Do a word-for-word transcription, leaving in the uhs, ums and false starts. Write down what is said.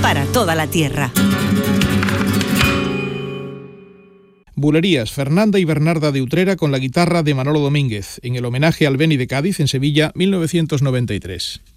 para toda la tierra. Bulerías, Fernanda y Bernarda de Utrera con la guitarra de Manolo Domínguez, en el homenaje al Beni de Cádiz en Sevilla, mil novecientos noventa y tres.